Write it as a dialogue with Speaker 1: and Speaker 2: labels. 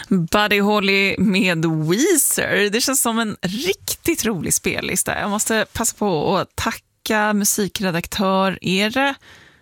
Speaker 1: Buddy Holly med Weezer. Det känns som en riktigt rolig spellista. Jag måste passa på att tacka musikredaktör. Är det